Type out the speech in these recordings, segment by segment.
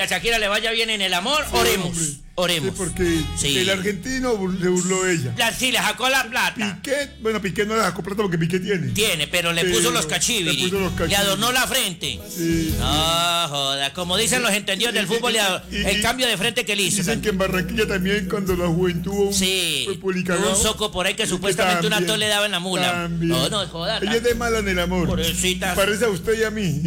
a Shakira le vaya bien en el amor, oremos. Hombre. Oremos. Sí, porque Sí. el argentino le burló ella. Sí, le sacó la plata. Piqué no le sacó plata porque Piqué tiene. Tiene, pero le puso los cachiviris. Le puso los cachiviris. Le adornó la frente. Sí. No, joda. Como dicen los entendidos del fútbol, el cambio de frente que le hizo. Dicen que en Barranquilla también, cuando la juventud hubo Sí, un pulicagao, un soco por ahí que supuestamente una tos le daba en la mula. También. No, joda. Ella es de mala en el amor. Pobrecita. Parece a usted y a mí.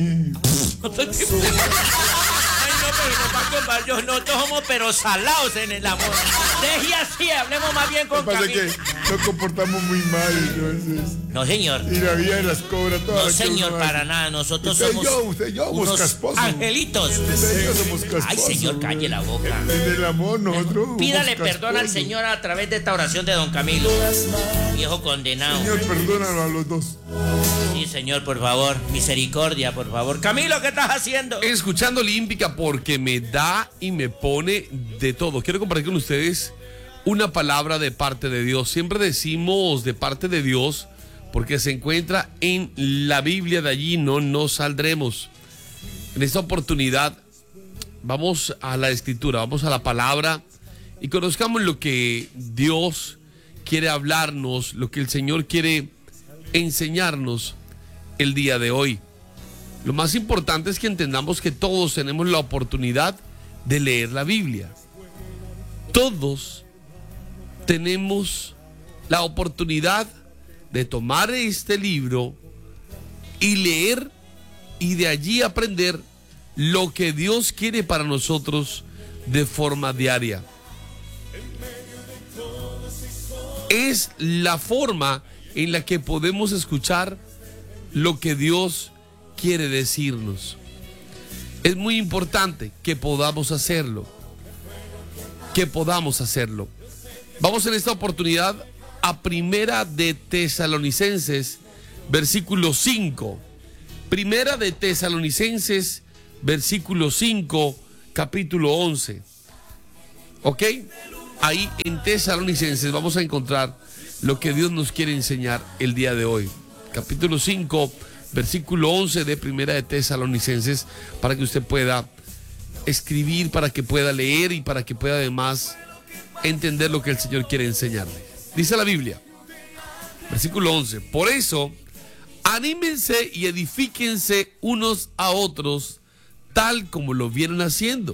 Ay, no, pero no va a comprar. Nosotros somos pero salados en el amor. Deje así, hablemos más bien Lo con que pasa es Camilo. que nos comportamos muy mal, entonces. No, señor. Y la vida las cobra todas. No, señor, para nada. Nosotros Usted y somos yo somos unos casposos. angelitos. Usted y yo somos casposos. Ay, señor, calle la boca. En el amor, nosotros. Pídale somos perdón al casposos. Señor a través de esta oración de don Camilo. Viejo condenado. Señor, perdónalo a los dos. Sí, señor, por favor. Misericordia, por favor. Camilo, ¿qué estás haciendo? Escuchando Olímpica porque me da y me pone de todo. Quiero compartir con ustedes una palabra de parte de Dios. Siempre decimos de parte de Dios porque se encuentra en la Biblia, de allí no nos saldremos. En esta oportunidad vamos a la Escritura, vamos a la palabra y conozcamos lo que Dios quiere hablarnos, lo que el Señor quiere enseñarnos el día de hoy. Lo más importante es que entendamos que todos tenemos la oportunidad de leer la Biblia. Todos tenemos la oportunidad de tomar este libro y leer y de allí aprender lo que Dios quiere para nosotros de forma diaria. Es la forma en la que podemos escuchar lo que Dios quiere decirnos. Es muy importante que podamos hacerlo. Vamos en esta oportunidad a Primera de Tesalonicenses, versículo 5. Primera de Tesalonicenses, versículo 5, capítulo 11. ¿Ok? Ahí en Tesalonicenses vamos a encontrar lo que Dios nos quiere enseñar el día de hoy. Capítulo 5, versículo 11 de Primera de Tesalonicenses, para que usted pueda escribir, para que pueda leer y para que pueda además entender lo que el Señor quiere enseñarle. Dice la Biblia, versículo 11: por eso, anímense y edifíquense unos a otros, tal como lo vienen haciendo.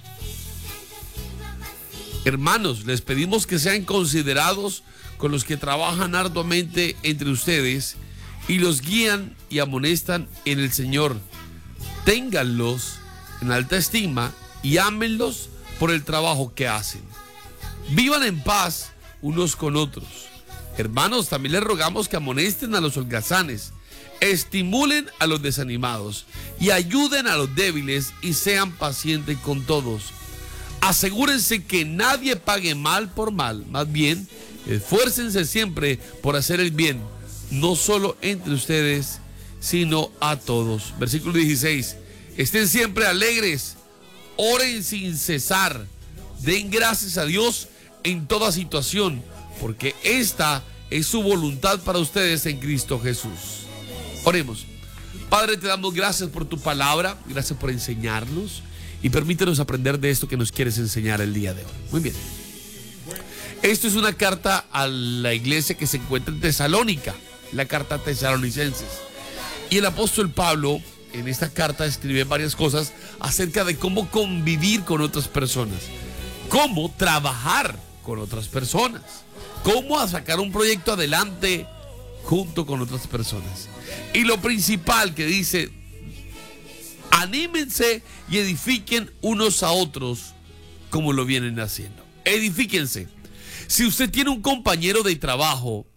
Hermanos, les pedimos que sean considerados con los que trabajan arduamente entre ustedes y los guían y amonestan en el Señor. Ténganlos en alta estima y ámenlos por el trabajo que hacen. Vivan en paz unos con otros. Hermanos, también les rogamos que amonesten a los holgazanes, estimulen a los desanimados y ayuden a los débiles y sean pacientes con todos. Asegúrense que nadie pague mal por mal, más bien, esfuércense siempre por hacer el bien, no solo entre ustedes, sino a todos. Versículo 16: estén siempre alegres, oren sin cesar, den gracias a Dios en toda situación, porque esta es su voluntad para ustedes en Cristo Jesús. Oremos. Padre, te damos gracias por tu palabra, gracias por enseñarnos y permítenos aprender de esto que nos quieres enseñar el día de hoy. Muy bien. Esto es una carta a la iglesia que se encuentra en Tesalónica, la carta a Tesalonicenses. Y el apóstol Pablo en esta carta escribe varias cosas acerca de cómo convivir con otras personas, cómo trabajar con otras personas, cómo sacar un proyecto adelante junto con otras personas. Y lo principal que dice: anímense y edifiquen unos a otros como lo vienen haciendo. Edifíquense. Si usted tiene un compañero de trabajo,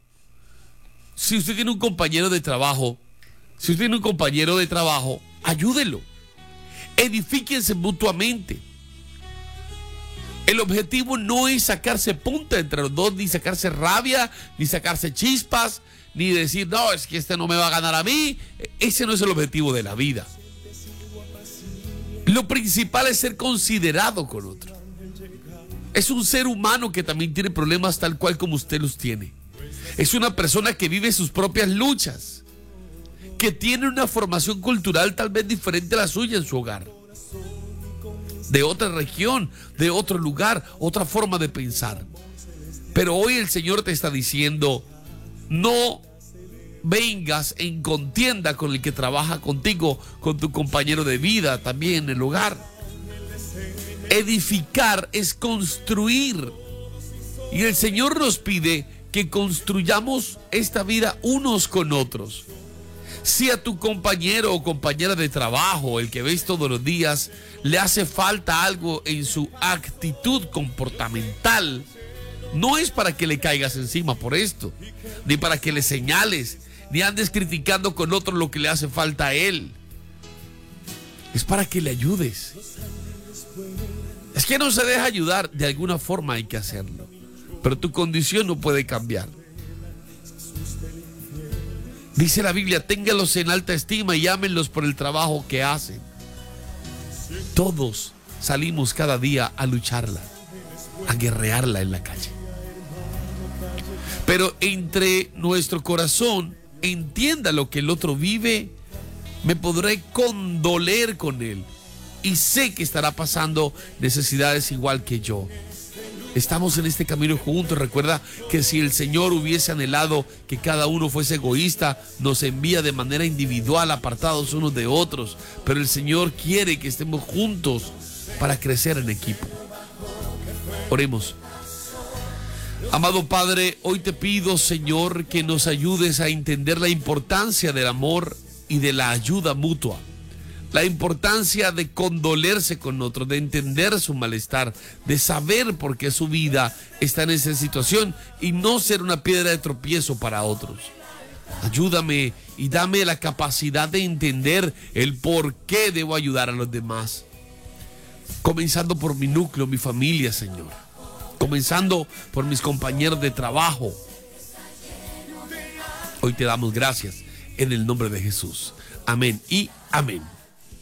ayúdelo. Edifíquense mutuamente. El objetivo no es sacarse punta entre los dos, ni sacarse rabia, ni sacarse chispas, ni decir, no, es que este no me va a ganar a mí. Ese no es el objetivo de la vida. Lo principal es ser considerado con otro. Es un ser humano que también tiene problemas tal cual como usted los tiene. Es una persona que vive sus propias luchas, que tiene una formación cultural tal vez diferente a la suya en su hogar. de otra región, de otro lugar, otra forma de pensar. Pero hoy el Señor te está diciendo, no vengas en contienda con el que trabaja contigo, con tu compañero de vida, también en el hogar. Edificar es construir. Y el Señor nos pide que construyamos esta vida unos con otros. Si a tu compañero o compañera de trabajo, el que ves todos los días, le hace falta algo en su actitud comportamental, no es para que le caigas encima por esto, ni para que le señales, ni andes criticando con otro lo que le hace falta a él. Es para que le ayudes. Es que no se deja ayudar, de alguna forma hay que hacerlo, pero tu condición no puede cambiar. Dice la Biblia, téngalos en alta estima y ámenlos por el trabajo que hacen. Todos salimos cada día a lucharla, a guerrearla en la calle. Pero entre nuestro corazón, entienda lo que el otro vive, me podré condoler con él. Y sé que estará pasando necesidades igual que yo. Estamos en este camino juntos. Recuerda que si el Señor hubiese anhelado que cada uno fuese egoísta, nos envía de manera individual, apartados unos de otros. Pero el Señor quiere que estemos juntos para crecer en equipo. Oremos. Amado Padre, hoy te pido, Señor, que nos ayudes a entender la importancia del amor y de la ayuda mutua. La importancia de condolerse con otro, de entender su malestar, de saber por qué su vida está en esa situación y no ser una piedra de tropiezo para otros. Ayúdame y dame la capacidad de entender el por qué debo ayudar a los demás. Comenzando por mi núcleo, mi familia, Señor. Comenzando por mis compañeros de trabajo. Hoy te damos gracias en el nombre de Jesús. Amén y amén.